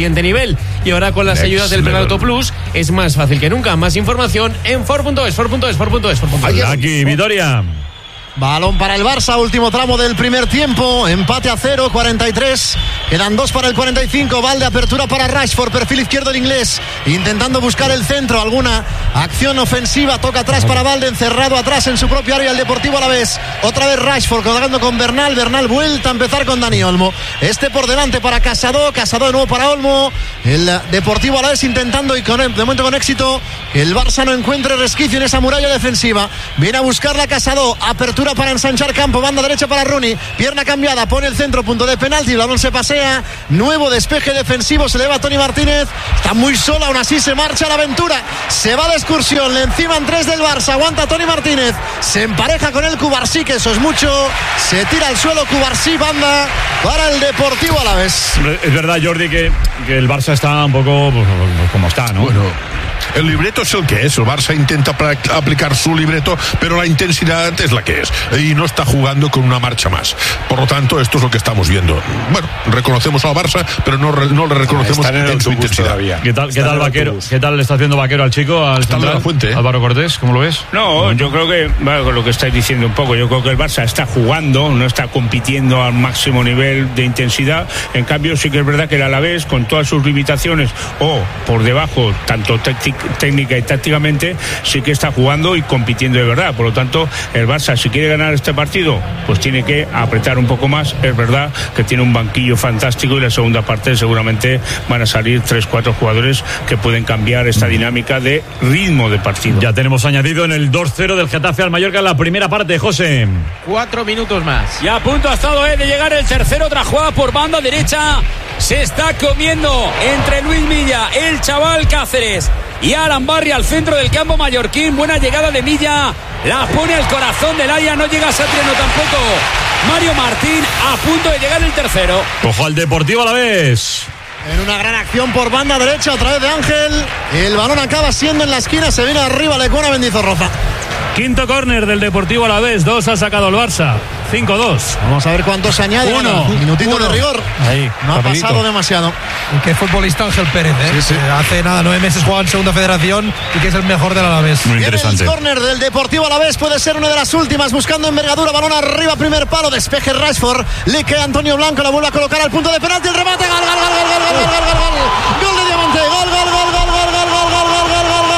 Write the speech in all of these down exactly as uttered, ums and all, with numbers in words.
siguiente nivel. Y ahora con las Next ayudas del level. Penalto Plus es más fácil que nunca. Más información en for punto es, for punto es, for punto es, for punto es. Aquí, Vitoria. Balón para el Barça, último tramo del primer tiempo, empate a cero, cuarenta y tres, quedan dos para el cuarenta y cinco, Valde, apertura para Rashford, perfil izquierdo el inglés, intentando buscar el centro, alguna acción ofensiva, toca atrás para Valde, encerrado atrás en su propio área el Deportivo Alavés, otra vez Rashford, colgando con Bernal, Bernal vuelta a empezar con Dani Olmo, este por delante para Casado, Casado de nuevo para Olmo, el Deportivo Alavés intentando y con, de momento con éxito, que el Barça no encuentre resquicio en esa muralla defensiva, viene a buscarla Casado, apertura para ensanchar campo, banda derecha para Rooney, pierna cambiada, pone el centro, punto de penalti, el balón se pasea, nuevo despeje defensivo, se le va a Toni Martínez, está muy solo, aún así se marcha a la aventura, se va de excursión, le enciman tres del Barça, aguanta Toni Martínez, se empareja con el Cubarsí, que eso es mucho, se tira al suelo Cubarsí, banda para el Deportivo Alavés. Es verdad, Jordi, que, que el Barça está un poco pues, como está, ¿no? Bueno, el libreto es el que es. El Barça intenta pra- aplicar su libreto, pero la intensidad es la que es. Y no está jugando con una marcha más. Por lo tanto, esto es lo que estamos viendo. Bueno, reconocemos al Barça, pero no, re- no le reconocemos en, en su intensidad. Todavía. ¿Qué tal, qué Está tal en el Vaquero? autobús. ¿Qué tal le está haciendo Vaquero al chico? Al Está en central? la fuente, ¿eh? Álvaro Cortés, ¿cómo lo ves? No, yo creo que, bueno, con lo que estáis diciendo un poco, yo creo que el Barça está jugando, no está compitiendo al máximo nivel de intensidad. En cambio, sí que es verdad que el Alavés, con todas sus limitaciones o por debajo, tanto téctic- técnica y tácticamente, sí que está jugando y compitiendo de verdad. Por lo tanto, el Barça, si quiere ganar este partido, pues tiene que apretar un poco más. Es verdad que tiene un banquillo fantástico y la segunda parte seguramente van a salir tres, cuatro jugadores que pueden cambiar esta dinámica de ritmo de partido. Ya tenemos añadido en el dos cero del Getafe al Mallorca en la primera parte, José. Cuatro minutos más. Y a punto ha estado eh, de llegar el tercero, otra jugada por banda derecha. Se está comiendo entre Luis Milla, el chaval Cáceres y Alan Barry al centro del campo mallorquín. Buena llegada de Milla, la pone al corazón del área, no llega Satriano tampoco. Mario Martín a punto de llegar el tercero. Ojo al Deportivo Alavés. En una gran acción por banda derecha, otra vez de Ángel, el balón acaba siendo en la esquina, se viene arriba Lecona Mendizorroza. Quinto córner del Deportivo Alavés, dos ha sacado el Barça, cinco dos. Vamos a ver cuántos se añade. Uno. Minutito Uno. de rigor. Ahí, no rapidito. ha pasado demasiado. Qué futbolista Ángel Pérez, ¿eh? Sí, sí. Eh, Hace nada, nueve meses jugaba en Segunda Federación y que es el mejor del Alavés. Muy Viene interesante. el córner del Deportivo Alavés, puede ser una de las últimas, buscando envergadura, balón arriba, primer palo, despeje Rashford, le queda Antonio Blanco, la vuelve a colocar al punto de penalti, el remate, gol, gol, gol, gol, gol, gol, gol, gol, gol, gol, gol de Diamante, gol, gol, gol, gol, gol, gol, gol, gol, gol, gol, gol, gol,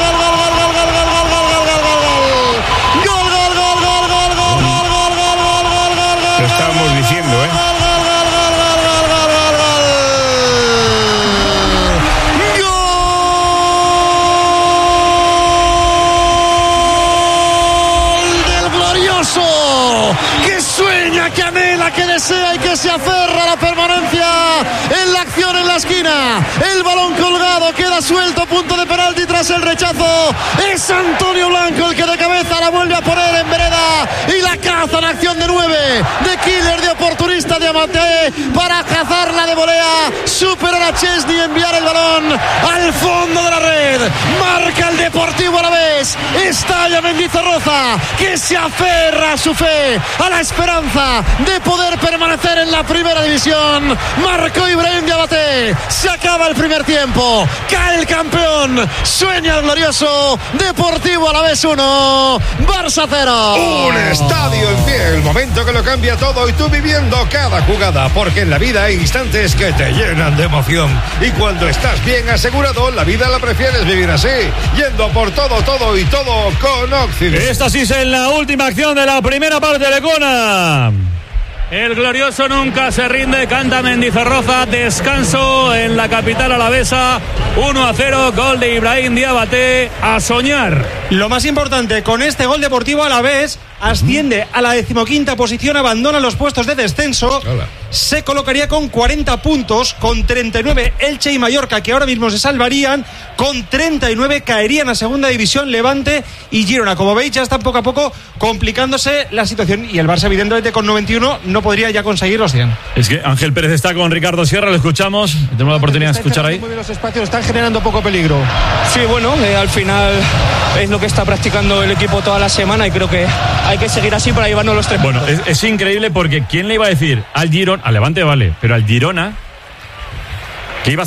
Lo estábamos diciendo, ¿eh? que sueña, que anhela, que desea y que se aferra a la permanencia en la acción en la esquina. El balón colgado, queda suelto, punto de penalti tras el rechazo. Es Antonio Blanco el que de cabeza la vuelve a poner en vereda y la caza en acción de nueve, de killer, de oportunista de Amaté para cazarla de volea, superar a Chesney, enviar el balón al fondo de la red. Marca el Deportivo Alavés, estalla Mendizorroza, que se aferra a su fe, a la esperanza de poder permanecer en la primera división. Marcó Ibrahim Diabaté, se acaba el primer tiempo, cae el campeón, sueña el glorioso Deportivo Alavés uno, Barça cero. Un estadio en pie, el momento que lo cambia todo y tú viviendo cada jugada, porque en la vida hay instantes que te llenan de emoción y cuando estás bien asegurado, la vida la prefieres vivir así, yendo por todo, todo y todo con Occident. Esta sí es en la última acción de la primera parte, Lecona. El glorioso nunca se rinde, canta Mendizorroza, descanso en la capital alavesa, uno a cero, gol de Ibrahim Diabaté, a soñar. Lo más importante, con este gol Deportivo Alavés asciende a la decimoquinta posición, abandona los puestos de descenso, Hola. se colocaría con cuarenta puntos, con treinta y nueve Elche y Mallorca, que ahora mismo se salvarían, con treinta y nueve caerían a segunda división Levante y Girona. Como veis, ya está poco a poco complicándose la situación y el Barça, evidentemente, con noventa y uno no podría ya conseguir los cien. Es que Ángel Pérez está con Ricardo Sierra, lo escuchamos, tenemos la oportunidad de escuchar ahí. Muy bien los espacios, están generando poco peligro. Sí, bueno, eh, al final es lo que está practicando el equipo toda la semana y creo que hay que seguir así para llevarnos los tres Bueno, puntos. es, es increíble porque ¿quién le iba a decir al Girona, al Levante vale, pero al Girona